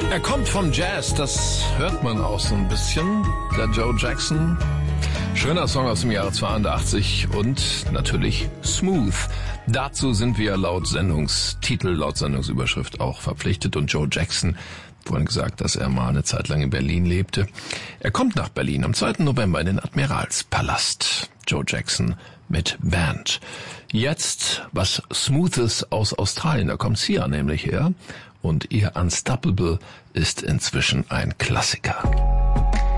Er kommt vom Jazz, das hört man auch so ein bisschen. Der Joe Jackson. Schöner Song aus dem Jahre 82 und natürlich Smooth. Dazu sind wir laut Sendungstitel, laut Sendungsüberschrift auch verpflichtet. Und Joe Jackson, vorhin gesagt, dass er mal eine Zeit lang in Berlin lebte. Er kommt nach Berlin am 2. November in den Admiralspalast. Joe Jackson mit Band. Jetzt was Smoothes aus Australien, da kommt Sia nämlich her. Und ihr Unstoppable ist inzwischen ein Klassiker.